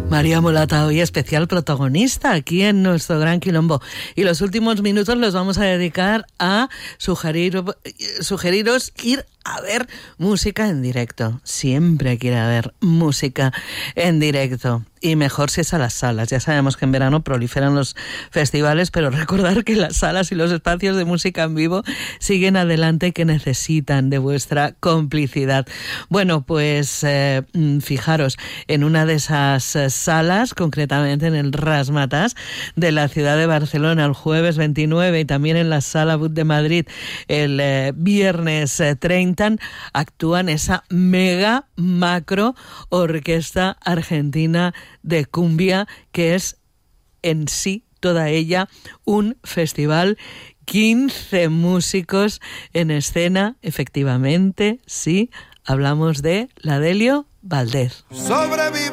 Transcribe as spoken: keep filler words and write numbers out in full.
María Mulata hoy especial protagonista aquí en nuestro Gran Quilombo. Y los últimos minutos los vamos a dedicar a sugerir, sugeriros ir a ver música en directo. Siempre quiere haber música en directo. Y mejor si es a las salas. Ya sabemos que en verano proliferan los festivales, pero recordar que las salas y los espacios de música en vivo siguen adelante y que necesitan de vuestra complicidad. Bueno, pues eh, fijaros, en una de esas eh, salas, concretamente en el Razzmatazz de la ciudad de Barcelona, el jueves veintinueve, y también en la Sala But de Madrid el eh, viernes eh, treinta, actúan esa mega macro orquesta argentina de cumbia, que es en sí toda ella un festival. quince músicos en escena, efectivamente, sí, hablamos de la Delio Valdés. Sobrevive.